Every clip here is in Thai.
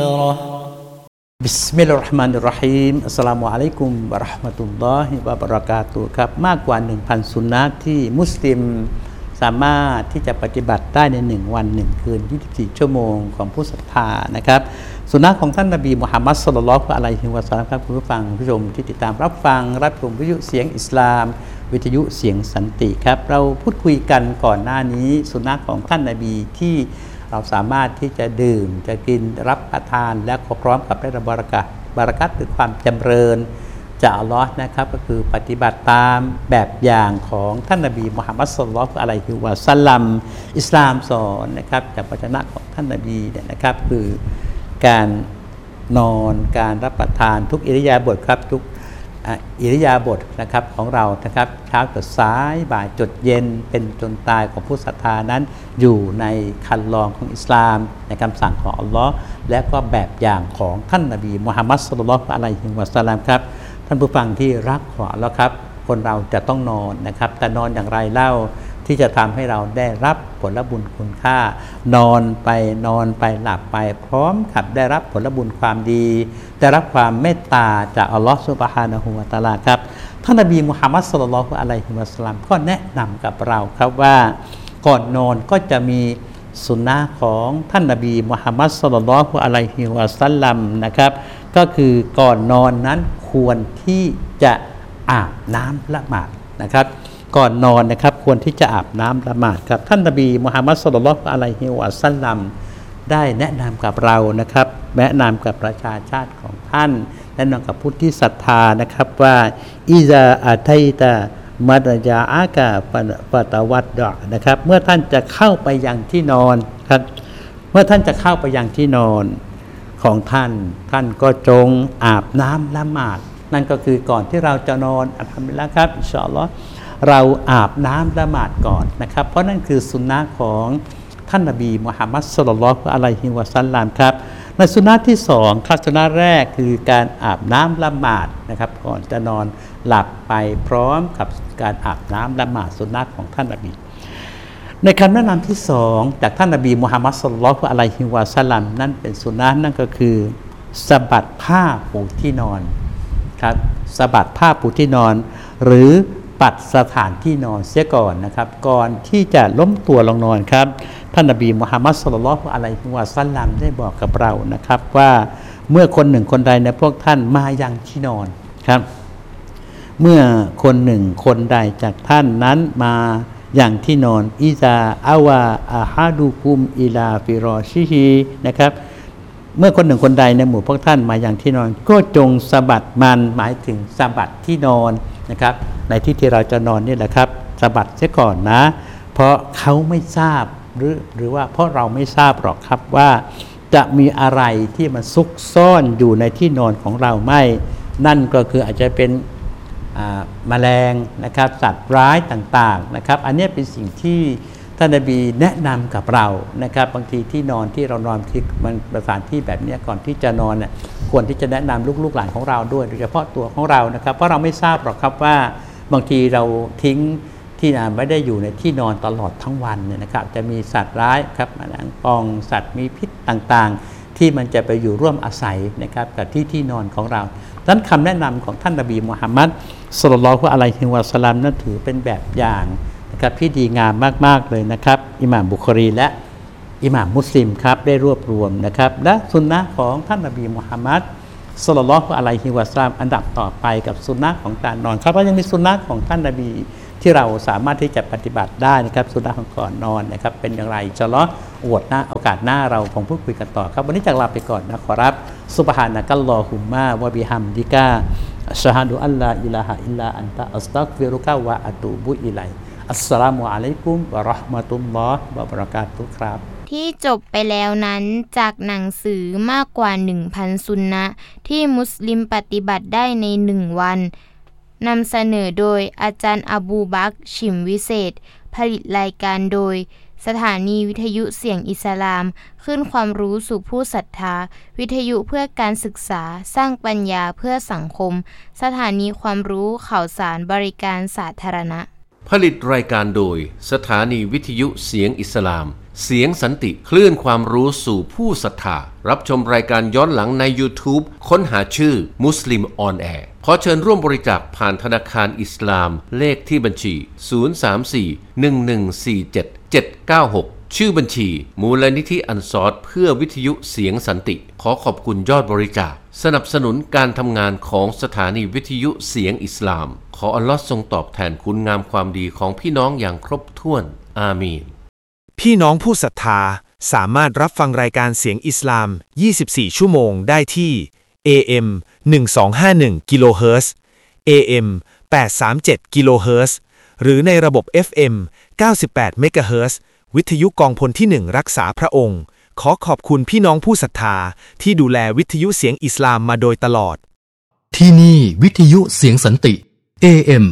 บิสมิลลาฮิรเราะห์มานิรเราะฮีมอัสสลามุอะลัยกุมวะเราะห์มะตุลลอฮิวะบะเราะกาตุฮ์ครับมากกว่า 1,000 สุนนะที่มุสลิมสามารถที่จะปฏิบัติได้ใน1วัน1คืน24ชั่วโมงของผู้ศรัทธานะครับสุนนะของท่านนบีมุฮัมมัดศ็อลลัลลอฮุอะลัยฮิวะซัลลัมครับคุณผู้ฟังผู้ชมที่ติดตามรับฟังรับชมวิทยุเสียงอิสลามวิทยุเสียงสันติครับเราพูดคุยกันก่อนหน้านี้สุนนะของท่านนบีที่เราสามารถที่จะดื่มจะกินรับประทานและพร้อมกับได้รับบารกัตหรือความจำเริญจากอัลลอฮ์นะครับก็คือปฏิบัติตามแบบอย่างของท่านนบีมุฮัมมัดศ็อลลัลลอฮุอะลัยฮิวะซัลลัมอิสลามสอนนะครับจากวจนะของท่านนบีเนี่ยนะครับคือการนอนการรับประทานทุกอิริยาบถครับทุกอิริยาบถนะครับของเรานะครับเช้าจดสายบ่ายจดเย็นเป็นจนตายของผู้ศรัทธานั้นอยู่ในคันลองของอิสลามในคำสั่งของอัลลอฮ์และก็แบบอย่างของท่านนบีมุฮัมมัดศ็อลลัลลอฮุอะลัยฮิวะซัลลัมครับท่านผู้ฟังที่รักของอัลลอฮ์ครับคนเราจะต้องนอนนะครับแต่นอนอย่างไรเล่าที่จะทำให้เราได้รับผลบุญคุณค่านอนไปหลับไปพร้อมกับได้รับผลบุญความดีได้รับความเมตตาจากอัลลอฮฺซุบฮานะฮูวะตะอาลาครับท่านนบีมุฮัมมัดศ็อลลัลลอฮุอะลัยฮิวะซัลลัมก็แนะนำกับเราครับว่าก่อนนอนก็จะมีสุนนะของท่านนบีมุฮัมมัดศ็อลลัลลอฮุอะลัยฮิวะซัลลัมนะครับก็คือก่อนนอนนั้นควรที่จะอาบน้ำละหมาดนะครับก่อนนอนนะครับควรที่จะอาบน้ำละหมาดครับท่านนบีมุฮัมมัดศ็อลลัลลอฮุอะลัยฮิวะซัลลัมได้แนะนำกับเรานะครับแนะนำกับประชาชาติของท่านแนะนำกับผู้ที่ศรัทธานะครับว่าอิซาอะตัยตะมัดยาอากะฟะตะวัดดะนะครับเมื่อท่านจะเข้าไปยังที่นอนครับเมื่อท่านจะเข้าไปยังที่นอนของท่านก็จงอาบน้ำละหมาดนั่นก็คือก่อนที่เราจะนอนอัลฮัมดุลิลละห์ครับอินชาอัลลอฮ์เราอาบน้ำละหมาดก่อนนะครับเพราะนั่นคือสุนนะของท่านนบีมุฮัมมัดศ็อลลัลลอฮุอะลัยฮิวะซัลลัมครับในสุนนะที่2ครับสุนนะแรกคือการอาบน้ำละหมาดนะครับก่อนจะนอนหลับไปพร้อมกับการอาบน้ำละหมาดสุนนะของท่านนบีในคำแนะนำที่2จากท่านนบีมุฮัมมัดศ็อลลัลลอฮุอะลัยฮิวะซัลลัมนั่นเป็นสุนนะนั่นก็คือสะบัดผ้าปูที่นอนครับสะบัดผ้าปูที่นอนหรือปัดสถานที่นอนเสียก่อนนะครับก่อนที่จะล้มตัวลงนอนครับท่านนบีมุฮัมมัดศ็อลลัลลอฮุอะลัยฮิวะซัลลัมได้บอกกับเรานะครับว่าเมื่อคนหนึ่งคนใดในพวกท่านมายังที่นอนครับเมื่อคนหนึ่งคนใดจากท่านนั้นมาอย่างที่นอนอิซาอาวาอาฮาดูกุมอิลาฟิรอชิฮีนะครับเมื่อคนหนึ่งคนใดในหมู่พวกท่านมาอย่างที่นอนก็จงสะบัดมันหมายถึงสะบัดที่นอนนะครับในที่เราจะนอนนี่แหละครับสะบัดเสียก่อนนะเพราะเขาไม่ทราบหรือว่าเพราะเราไม่ทราบหรอกครับว่าจะมีอะไรที่มันซุกซ่อนอยู่ในที่นอนของเราไม่นั่นก็คืออาจจะเป็นแมลงนะครับสัตว์ร้ายต่างๆนะครับอันนี้เป็นสิ่งที่ท่านนบีแนะนำกับเรานะครับบางทีที่นอนที่เรานอนที่มันสถานที่แบบนี้ก่อนที่จะนอนเนี่ยควรที่จะแนะนำลูกๆหลานของเราด้วยโดยเฉพาะตัวของเรานะครับเพราะเราไม่ทราบหรอกครับว่าบางทีเราทิ้งที่ไม่ได้อยู่ในที่นอนตลอดทั้งวันเนี่ยนะครับจะมีสัตว์ร้ายครับแมลงปองสัตว์มีพิษต่างๆที่มันจะไปอยู่ร่วมอาศัยนะครับกับที่นอนของเราดังนั้นคำแนะนำของท่านนบีมุฮัมมัดศ็อลลัลลอฮุอะลัยฮิวะซัลลัมนั้นถือเป็นแบบอย่างนะครับที่ดีงามมากๆเลยนะครับอิหม่ามบุคอรีและอิหม่ามมุสลิมครับได้รวบรวมนะครับและสุนนะของท่านนบีมุฮัมมัดศ็อลลัลลอฮุอะลัยฮิวะซัลลัมอันดับต่อไปกับสุนนะของการนอนครับเพราะยังมีสุนนะของท่านนบีที่เราสามารถที่จะปฏิบัติได้นะครับสุนนะของก่อนนอนนะครับเป็นอย่างไรอินชาอัลเลาะห์โอกาสหน้าเราคงพูดคุยกันต่อครับวันนี้จากลาไปก่อนนะขอรับซุบฮานะกัลลอฮุมมะวะบิฮัมดิกะอัชฮะดุอัลลาอิลาฮะอิลลาอันตะอัสตัฆฟิรุกะวะอะตูบุอิลัยอัสสลามุอะลัยกุมวะเราะห์มะตุลลอฮ์วะบะเราะกาตุฮ์ครับที่จบไปแล้วนั้นจากหนังสือมากกว่า 1,000 สุนนะที่มุสลิมปฏิบัติได้ใน1วันนำเสนอโดยอาจารย์อบูบักร ฉิมวิเศษผลิตรายการโดยสถานีวิทยุเสียงอิสลามขึ้นความรู้สู่ผู้ศรัทธาวิทยุเพื่อการศึกษาสร้างปัญญาเพื่อสังคมสถานีความรู้ข่าวสารบริการสาธารณะผลิตรายการโดยสถานีวิทยุเสียงอิสลามเสียงสันติคลื่นความรู้สู่ผู้ศรัทธารับชมรายการย้อนหลังใน YouTube ค้นหาชื่อมุสลิมออนแอร์ขอเชิญร่วมบริจาคผ่านธนาคารอิสลามเลขที่บัญชี 034-1147-796 ชื่อบัญชีมูลนิธิอันซอรเพื่อวิทยุเสียงสันติขอขอบคุณยอดบริจาคสนับสนุนการทำงานของสถานีวิทยุเสียงอิสลามขออัลลอฮ์ทรงตอบแทนคุณงามความดีของพี่น้องอย่างครบถ้วนอามีนพี่น้องผู้ศรัทธาสามารถรับฟังรายการเสียงอิสลาม24ชั่วโมงได้ที่ AM 1251กิโลเฮิรตซ์ AM 837กิโลเฮิรตซ์หรือในระบบ FM 98เมกะเฮิรตซ์วิทยุกองพลที่1รักษาพระองค์ขอขอบคุณพี่น้องผู้ศรัทธาที่ดูแลวิทยุเสียงอิสลามมาโดยตลอดที่นี่วิทยุเสียงสันติ AM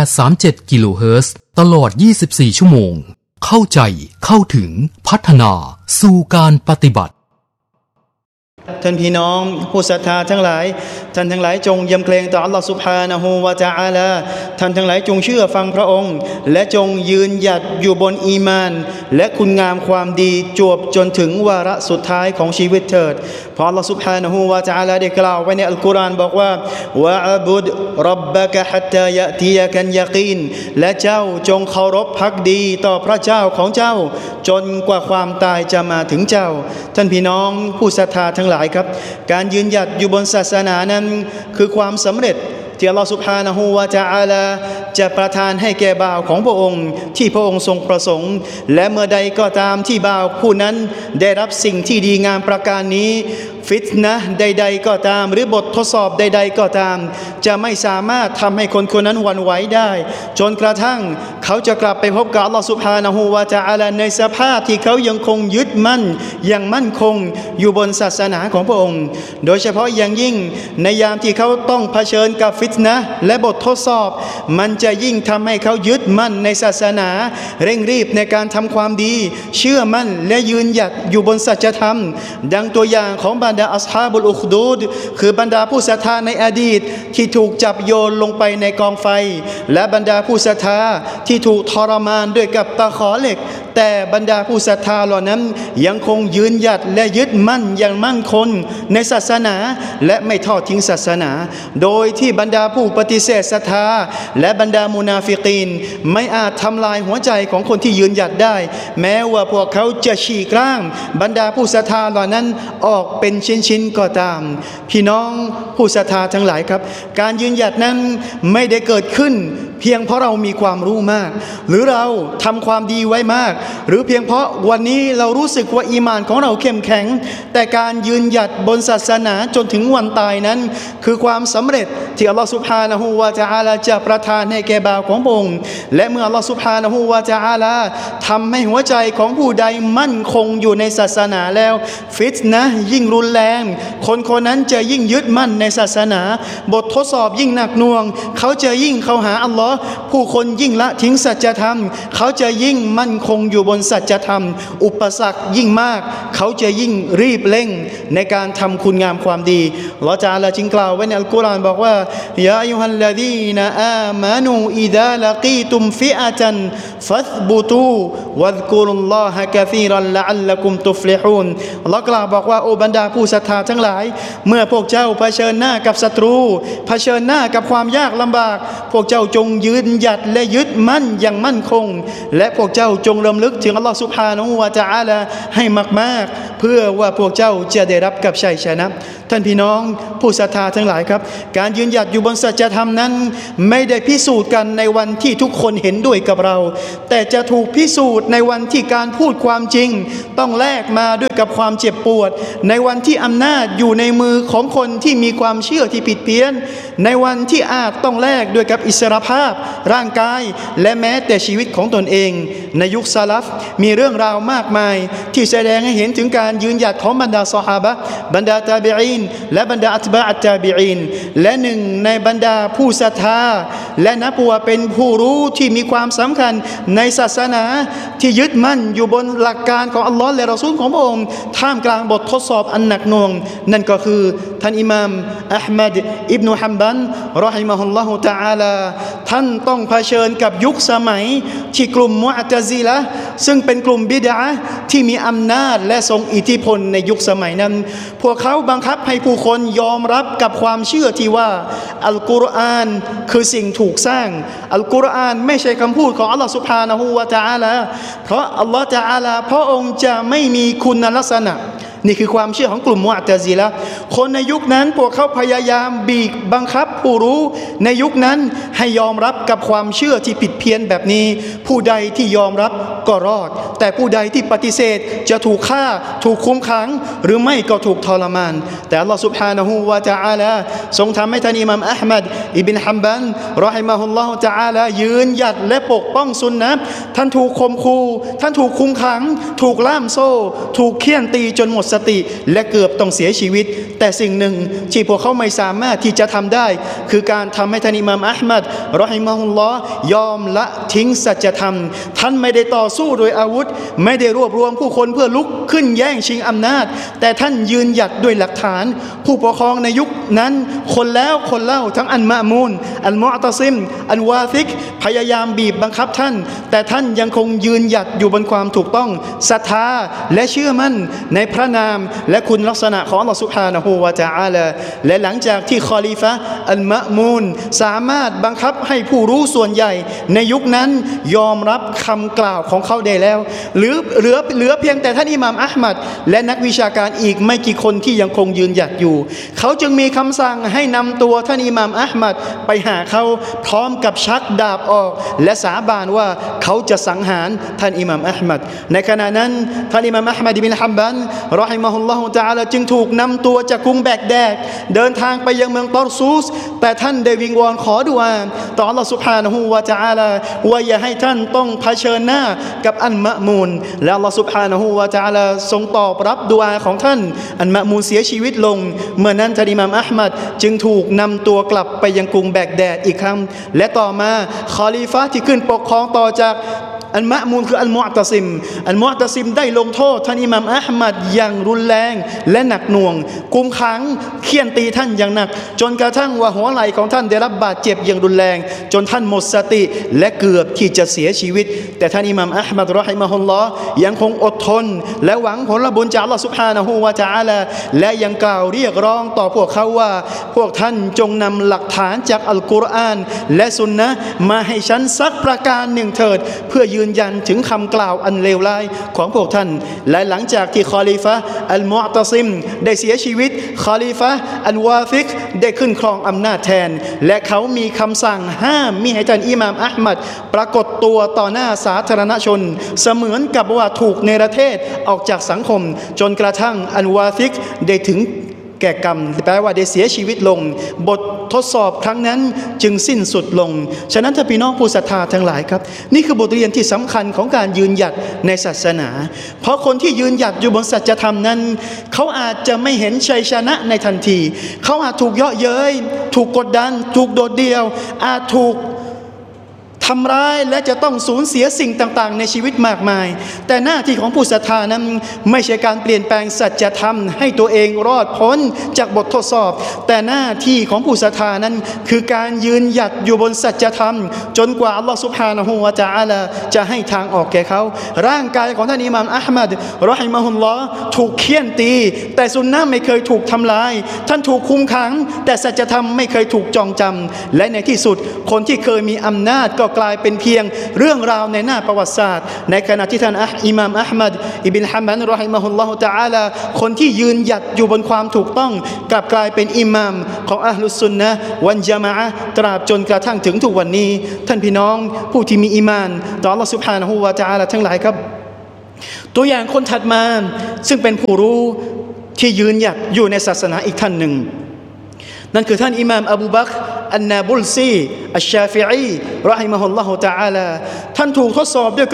837กิโลเฮิรตซ์ตลอด24ชั่วโมงเข้าใจเข้าถึงพัฒนาสู่การปฏิบัติท่านพี่น้องผู้ศรัทธาทั้งหลายท่านทั้งหลายจงยำเกรงต่ออัลลอฮฺซุบฮานะฮูวะตะอาลาท่านทั้งหลายจงเชื่อฟังพระองค์และจงยืนหยัดอยู่บนอีมานและคุณงามความดีจวบจนถึงวาระสุดท้ายของชีวิตเถิดเพราะอัลลอฮฺซุบฮานะฮูวะตะอาลาได้กล่าวไว้ในอัลกุรอานบอกว่าวะอะบุดร็อบบะกะฮัตตายะติยะกันยะกีนและเจ้าจงเคารพภักดีต่อพระเจ้าของเจ้าจนกว่าความตายจะมาถึงเจ้าท่านพี่น้องผู้ศรัทธาทั้งหลายครับการยืนหยัดอยู่บนศาสนานั้นคือความสำเร็จที่อัลลอฮฺซุบฮานะฮูวะตะอาลาจะประทานให้แก่บ่าวของพระองค์ที่พระองค์ทรงประสงค์และเมื่อใดก็ตามที่บ่าวผู้นั้นได้รับสิ่งที่ดีงามประการนี้ฟิตนะห์ใดๆก็ตามหรือบททดสอบใดๆก็ตามจะไม่สามารถทำให้คนคนนั้นหวั่นไหวได้จนกระทั่งเขาจะกลับไปพบกับอัลลอฮฺซุบฮานะฮูวะตะอาลาในสภาพที่เขายังคงยึดมั่นอย่างมั่นคงอยู่บนศาสนาของพระองค์โดยเฉพาะอย่างยิ่งในยามที่เขาต้องเผชิญกับฟิตนะห์และบททดสอบมันจะยิ่งทำให้เขายึดมั่นในศาสนาเร่งรีบในการทำความดีเชื่อมั่นและยืนหยัดอยู่บนสัจธรรมดังตัวอย่างของบรรดาอัศฮาบุลอุคดูดคือบรรดาผู้ศรัทธาในอดีตที่ถูกจับโยนลงไปในกองไฟและบรรดาผู้ศรัทธาที่ถูกทรมานด้วยกับตะขอเหล็กแต่บรรดาผู้ศรัทธาเหล่านั้นยังคงยืนหยัดและยึดมั่นอย่างมั่นคงในศาสนาและไม่ทอดทิ้งศาสนาโดยที่บรรดาผู้ปฏิเสธศรัทธาและบรรดามุนาฟิกีนไม่อาจทำลายหัวใจของคนที่ยืนหยัดได้แม้ว่าพวกเขาจะฉีกร่างบรรดาผู้ศรัทธาเหล่านั้นออกเป็นชิ้นๆก็ตามพี่น้องผู้ศรัทธาทั้งหลายครับการยืนหยัดนั้นไม่ได้เกิดขึ้นเพียงเพราะเรามีความรู้มากหรือเราทำความดีไว้มากหรือเพียงเพราะวันนี้เรารู้สึกว่าอีหม่านของเราเข้มแข็งแต่การยืนหยัดบนศาสนาจนถึงวันตายนั้นคือความสำเร็จที่อัลลอฮฺซุบฮานะฮูวะตะอาลาจะประทานให้แก่บ่าวของพระองค์และเมื่ออัลลอฮฺซุบฮานะฮูวะตะอาลาทำให้หัวใจของผู้ใดมั่นคงอยู่ในศาสนาแล้วฟิตนะห์ยิ่งรุนแรงคนคนนั้นจะยิ่งยึดมั่นในศาสนาบททดสอบยิ่งหนักหน่วงเขาจะยิ่งเข้าหาอัลลอฮ์ผู้คนยิ่งละทิ้งสัจธรรมเขาจะยิ่งมั่นคงอยู่บนสัจธรรมอุปสรรคยิ่งมากเขาจะยิ่งรีบเร่งในการทำคุณงามความดีอัลเลาะห์ตะอาลาจึงกล่าวไว้ในอัลกุรอานบอกว่ายาอัยยูฮัลลดีนอามานูอิซาละกีตุมฟิอะตันฟัธบุตูวัซกุรุลลอฮะกะซีรันละอัลละกุมตุฟลิฮูนอัลเลาะห์กล่าวบอกว่าโอบรรดาผู้ศรัทธาทั้งหลายเมื่อพวกเจ้าเผชิญหน้ากับศัตรูเผชิญหน้ากับความยากลำบากพวกเจ้าจงยืนหยัดและยึดมั่นอย่างมั่นคงและพวกเจ้าจงรำลึกถึงอัลลอฮฺซุบฮานะฮูวะตะอาลาให้มากๆเพื่อว่าพวกเจ้าจะได้รับกับชัยชนะท่านพี่น้องผู้ศรัทธาทั้งหลายครับการยืนหยัดอยู่บนสัจธรรมนั้นไม่ได้พิสูจน์กันในวันที่ทุกคนเห็นด้วยกับเราแต่จะถูกพิสูจน์ในวันที่การพูดความจริงต้องแลกมาด้วยกับความเจ็บปวดในวันที่อำนาจอยู่ในมือของคนที่มีความเชื่อที่ผิดเพี้ยนในวันที่อาจต้องแลกด้วยกับอิสรภาพร่างกายและแม้แต่ชีวิตของตนเองในยุคซะลัฟมีเรื่องราวมากมายที่แสดงให้เห็นถึงการยืนหยัดของบรรดาซอฮาบะห์บรรดาตาบิอีนและบรรดาอัตบะอัตตาบิอีนและหนึ่งในบรรดาผู้ศรัทธาและนับว่าเป็นผู้รู้ที่มีความสำคัญในศาสนาที่ยึดมั่นอยู่บนหลักการของอัลลอฮ์และรอซูลของพระองค์ท่ามกลางบททดสอบอันหนักหน่วงนั่นก็คือท่านอิหม่ามอะห์มัดอิบนุฮัมบัลรอฮิมะฮุลลอฮุตะอาลาท่านท่านต้องเผชิญกับยุคสมัยที่กลุ่มมุอ์ตะซิละห์ซึ่งเป็นกลุ่มบิดอะห์ที่มีอำนาจและทรงอิทธิพลในยุคสมัยนั้นพวกเขาบังคับให้ผู้คนยอมรับกับความเชื่อที่ว่าอัลกุรอานคือสิ่งถูกสร้างอัลกุรอานไม่ใช่คำพูดของอัลลอฮฺซุบฮานะฮูวะตะอาลาเพราะอัลลอฮฺตะอาลาพระองค์จะไม่มีคุณลักษณะนี่คือความเชื่อของกลุ่มมุอ์ตะซิละห์คนในยุคนั้นพวกเขาพยายามบีบบังคับผู้รู้ในยุคนั้นให้ยอมรับกับความเชื่อที่ผิดเพี้ยนแบบนี้ผู้ใดที่ยอมรับก็รอดแต่ผู้ใดที่ปฏิเสธจะถูกฆ่าถูกคุมขังหรือไม่ก็ถูกทรมานแต่อัลลอฮฺซุบฮานะฮูวะตะอาลาทรงทำให้ท่านอิหม่ามอะห์มัดอิบนุฮัมบัลรอฮิมะฮุลลอฮุตะอาลายืนหยัดและปกป้องซุนนะห์ท่านถูกข่มขู่ท่านถูกคุมขังถูกล่ามโซ่ถูกเฆี่ยนตีจนหมดสติและเกือบต้องเสียชีวิตแต่สิ่งหนึ่งที่พวกเขาไม่สามารถที่จะทำได้คือการทำให้ท่านอิหม่ามอะห์มัดรอฮิมะฮุลลอฮ์ยอมละทิ้งสัจธรรมท่านไม่ได้ต่อสู้โดยอาวุธไม่ได้รวบรวมผู้คนเพื่อลุกขึ้นแย่งชิงอำนาจแต่ท่านยืนหยัดด้วยหลักฐานผู้ปกครองในยุคนั้นคนแล้วคนเล่าทั้งอันมะมูนอันมุอ์ตะซิมอันวาซิกพยายามบีบบังคับท่านแต่ท่านยังคงยืนหยัดอยู่บนความถูกต้องศรัทธาและเชื่อมั่นในพระนามและคุณลักษณะของอัลลอฮฺซุบฮานะฮูวะตะอาลาและหลังจากที่คอลิฟะห์อัลมะมูนสามารถบังคับให้ผู้รู้ส่วนใหญ่ในยุคนั้นยอมรับคำกล่าวของเขาได้แล้วเหลือเพียงแต่ท่านอิหม่ามอะห์มัดและนักวิชาการอีกไม่กี่คนที่ยังคงยืนหยัดอยู่เขาจึงมีคำสั่งให้นำตัวท่านอิหม่ามอะห์มัดไปหาเขาพร้อมกับชักดาบออกและสาบานว่าเขาจะสังหารท่านอิหม่ามอะห์มัดในขณะนั้นท่านอิหม่ามอะห์มัดอิบนุฮัมบัลรอฮิมะฮุลลอฮุตะอาลาจึงถูกนำตัวจากกรุงแบกแดดเดินทางไปยังเมืองตอรซูสแต่ท่านได้วิงวอนขอดุอาต่ออัลลอฮฺซุบฮานะฮูวะตะอาลาว่าอย่าให้ท่านต้องเผชิญหน้ากับอันมะมูนและอัลลอฮฺซุบฮานะฮูวะตะอาลาทรงตอบรับดุอาของท่านอันมะมูนเสียชีวิตลงเมื่อนั้นท่านอิหม่ามอะห์มัดจึงถูกนำตัวกลับไปยังกรุงแบกแดดอีกครั้งและต่อมาคอลิฟะห์ที่ขึ้นปกครองต่อจากอันมะมูนคืออัลมุอ์ตะซิมได้ลงโทษท่านอิหม่ามอะห์มัดอย่างรุนแรงและหนักหน่วงกุมขังเฆี่ยนตีท่านอย่างหนักจนกระทั่งว่าหัวไหล่ของท่านได้รับบาดเจ็บอย่างรุนแรงจนท่านหมดสติและเกือบที่จะเสียชีวิตแต่ท่านอิหม่ามอะห์มัดรอฮิมะฮุลลอฮ์ยังคงอดทนและหวังผลบุญจากอัลเลาะห์ซุบฮานะฮูวะตะอาลาและยังกล่าวเรียกร้องต่อพวกเขาว่าพวกท่านจงนำหลักฐานจากอัลกุรอานและซุนนะห์มาให้ฉันสักประการหนึ่งเถิดเพื่อยืนยันถึงคำกล่าวอันเลวร้ายของพวกท่านและหลังจากที่คอลิฟะห์อัลมุอ์ตะซิมได้เสียชีวิตคอลิฟะห์อัลวาซิกได้ขึ้นครองอำนาจแทนและเขามีคำสั่งห้ามมิให้ท่านอิหม่ามอะห์มัดปรากฏตัวต่อหน้าสาธารณชนเสมือนกับว่าถูกเนรเทศออกจากสังคมจนกระทั่งอัลวาซิกได้ถึงแก่กรรมแปลว่าได้เสียชีวิตลงบททดสอบครั้งนั้นจึงสิ้นสุดลงฉะนั้นถ้าพี่น้องผู้ศรัทธาทั้งหลายครับนี่คือบทเรียนที่สำคัญของการยืนหยัดในศาสนาเพราะคนที่ยืนหยัดอยู่บนสัจธรรมนั้นเขาอาจจะไม่เห็นชัยชนะในทันทีเขาอาจถูกเยาะเย้ยถูกกดดันถูกโดดเดี่ยวอาจถูกทำร้ายและจะต้องสูญเสียสิ่งต่างๆในชีวิตมากมายแต่หน้าที่ของผู้ศรัทธานั้นไม่ใช่การเปลี่ยนแปลงสัจธรรมให้ตัวเองรอดพ้นจากบททดสอบแต่หน้าที่ของผู้ศรัทธานั้นคือการยืนหยัดอยู่บนสัจธรรมจนกว่าอัลลอฮฺซุบฮานะฮูวะตะอาลาจะให้ทางออกแก่เขาร่างกายของท่านอิหม่ามอะห์มัดรอฮิมะฮุลลอฮ์ถูกเฆี่ยนตีแต่ซุนนะห์ไม่เคยถูกทำลายท่านถูกคุมขังแต่สัจธรรมไม่เคยถูกจองจำและในที่สุดคนที่เคยมีอำนาจก็กลายเป็นเพียงเรื่องราวในหน้าประวัติศาสตร์ในขณะที่ท่านอิหม่ามอะห์มัดอิบนุฮัมบัลรอฮิมะฮุลลอฮุตะอาลาคนที่ยืนหยัดอยู่บนความถูกต้องกลับกลายเป็นอิหม่ามของอะห์ลุสซุนนะห์วัลญะมาอะห์ตราบจนกระทั่งถึงทุกวันนี้ท่านพี่น้องผู้ที่มีอีหม่านต่ออัลเลาะห์ซุบฮานะฮูวะตะอาลาทั้งหลายครับตัวอย่างคนถัดมาซึ่งเป็นผู้รู้ที่ยืนหยัดอยู่ในศาสนาอีกท่านหนึ่งนั่นคือท่านอิหม่ามอบูบักรอันนาบุลซีอัชชาฟิอีรอฮิมะฮุลลอฮุตะอาลาท่านถูกทดสอบด้วย